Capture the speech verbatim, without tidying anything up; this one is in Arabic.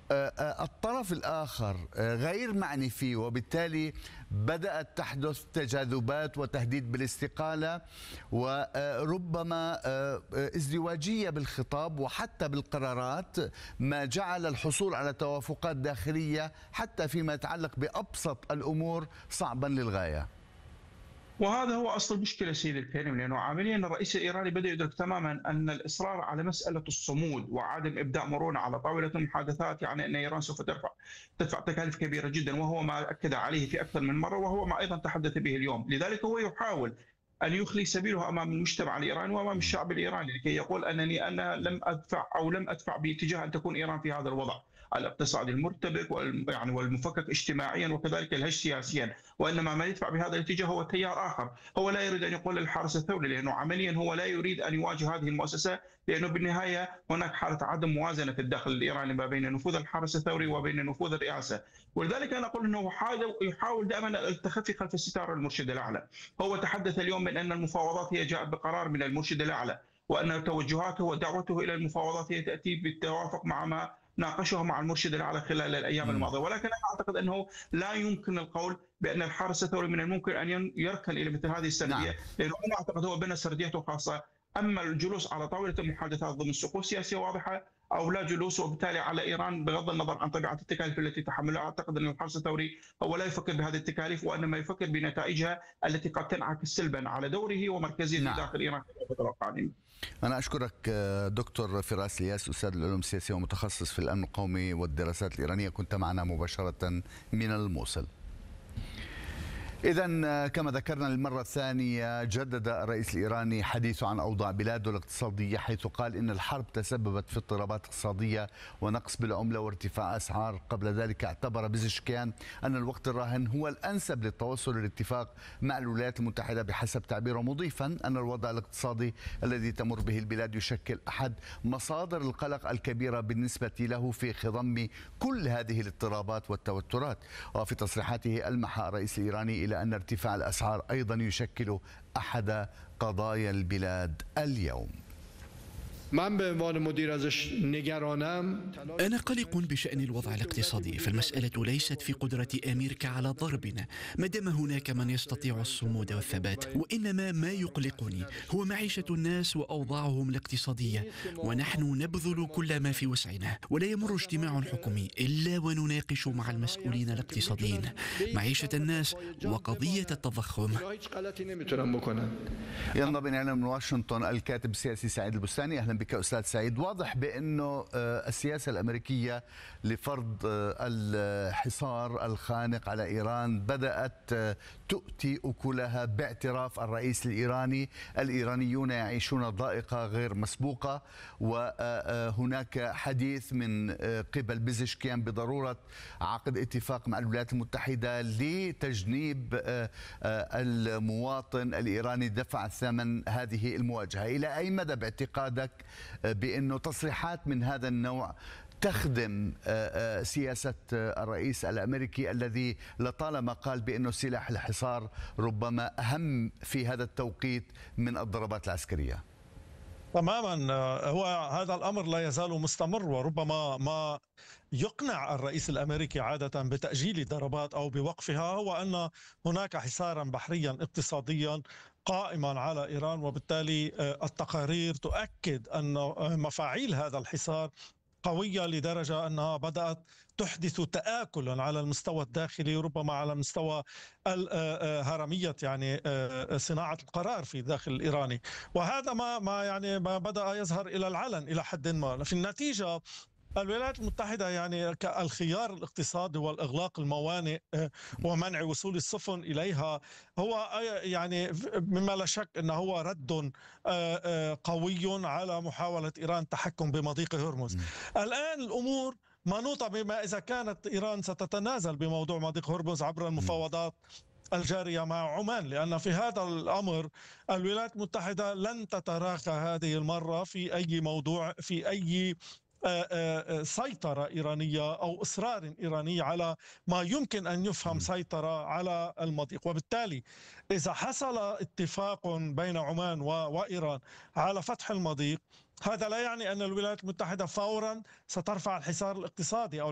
آه، آه، الطرف الآخر آه، غير معني فيه، وبالتالي بدأت تحدث تجاذبات وتهديد بالاستقالة، وربما آه، آه، ازدواجية بالخطاب وحتى بالقرارات، ما جعل الحصول على توافقات داخلية حتى فيما يتعلق بأبسط الأمور صعبا للغاية. وهذا هو اصل المشكله سيد الكريم، لانه عمليا الرئيس الايراني بدا يدرك تماما ان الاصرار على مساله الصمود وعدم ابداء مرونه على طاوله المحادثات يعني ان ايران سوف تدفع تدفع تكاليف كبيره جدا، وهو ما اكد عليه في اكثر من مره، وهو ما ايضا تحدث به اليوم. لذلك هو يحاول ان يخلي سبيله امام المجتمع الايراني وامام الشعب الايراني لكي يقول انني انا لم ادفع او لم ادفع باتجاه ان تكون ايران في هذا الوضع الاقتصادي المرتبك والم- يعني والمفكك اجتماعيا وكذلك الهش سياسيا، وانما ما يدفع بهذا الاتجاه هو تيار اخر. هو لا يريد ان يقول للحارس الثوري، لانه عمليا هو لا يريد ان يواجه هذه المؤسسه، لانه بالنهايه هناك حاله عدم موازنه في الداخل الايراني ما بين نفوذ الحارس الثوري وبين نفوذ الرئاسه. ولذلك انا اقول انه حاول- يحاول دائما التخفي خلف الستار المرشد الاعلى. هو تحدث اليوم من ان المفاوضات هي جاءت بقرار من المرشد الاعلى، وان توجهاته ودعوته الى المفاوضات هي تاتي بالتوافق مع ما ناقشه مع المرشد الاعلى خلال الايام مم. الماضيه، ولكن انا اعتقد انه لا يمكن القول بان الحارس الثوري من الممكن ان يركن الى مثل هذه نعم. السرديه، لانه انا اعتقد هو بنى سرديته الخاصه. اما الجلوس على طاوله المحادثات ضمن صفوف سياسيه واضحه او لا جلوس، وبالتالي على ايران بغض النظر عن طبيعه التكاليف التي تحملها، اعتقد ان الحرس الثوري هو لا يفكر بهذه التكاليف، وانما يفكر بنتائجها التي قد تنعكس سلبا على دوره ومركزيته نعم. داخل ايران في الفتره القادمه. أنا أشكرك آه، دكتور فراس الياس، أستاذ العلوم السياسية ومتخصص في الأمن القومي والدراسات الإيرانية، كنت معنا مباشرة من الموصل. إذا كما ذكرنا للمرة الثانية، جدد الرئيس الإيراني حديثه عن أوضاع بلاده الاقتصادية، حيث قال إن الحرب تسببت في اضطرابات اقتصادية ونقص بالعملة وارتفاع أسعار. قبل ذلك اعتبر بيزشكيان أن الوقت الراهن هو الأنسب للتوصل للاتفاق مع الولايات المتحدة بحسب تعبيره، مضيفا أن الوضع الاقتصادي الذي تمر به البلاد يشكل أحد مصادر القلق الكبيرة بالنسبة له في خضم كل هذه الاضطرابات والتوترات. وفي تصريحاته ألمح الرئيس الإيراني إلى أن ارتفاع الأسعار أيضا يشكل أحد قضايا البلاد اليوم. أنا قلق بشأن الوضع الاقتصادي، فالمسألة ليست في قدرة أمريكا على ضربنا ما دام هناك من يستطيع الصمود والثبات، وإنما ما يقلقني هو معيشة الناس وأوضاعهم الاقتصادية، ونحن نبذل كل ما في وسعنا، ولا يمر اجتماع حكومي إلا ونناقش مع المسؤولين الاقتصاديين معيشة الناس وقضية التضخم. ينضم إلينا من واشنطن الكاتب السياسي سعيد البستاني. أهلا بك أستاذ سعيد. واضح بأنه السياسة الأمريكية لفرض الحصار الخانق على إيران بدأت تؤتي أكلها باعتراف الرئيس الإيراني. الإيرانيون يعيشون ضائقة غير مسبوقة، وهناك حديث من قبل بيزشكيان بضرورة عقد اتفاق مع الولايات المتحدة لتجنيب المواطن الإيراني دفع ثمن هذه المواجهة. إلى أي مدى باعتقادك بأنه تصريحات من هذا النوع تخدم سياسة الرئيس الأمريكي الذي لطالما قال بأنه سلاح الحصار ربما أهم في هذا التوقيت من الضربات العسكرية؟ تماما. هو هذا الأمر لا يزال مستمر، وربما ما يقنع الرئيس الأمريكي عادة بتأجيل الضربات أو بوقفها هو أن هناك حصارا بحريا اقتصاديا قائما على إيران، وبالتالي التقارير تؤكد أن مفاعيل هذا الحصار قوية لدرجة أنها بدأت تحدث تآكلا على المستوى الداخلي، ربما على مستوى هرمية يعني صناعة القرار في الداخل الإيراني. وهذا ما ما يعني ما بدأ يظهر إلى العلن إلى حد ما. في النتيجة الولايات المتحدة يعني كالخيار الاقتصادي والإغلاق الموانئ ومنع وصول السفن إليها هو يعني مما لا شك أنه هو رد قوي على محاولة إيران التحكم بمضيق هرمز. الآن الأمور منوطة بما إذا كانت إيران ستتنازل بموضوع مضيق هرمز عبر المفاوضات الجارية مع عمان، لأن في هذا الأمر الولايات المتحدة لن تتراخى هذه المرة في أي موضوع، في أي سيطرة إيرانية أو إصرار إيراني على ما يمكن أن يفهم سيطرة على المضيق. وبالتالي إذا حصل اتفاق بين عمان وإيران على فتح المضيق، هذا لا يعني أن الولايات المتحدة فورا سترفع الحصار الاقتصادي أو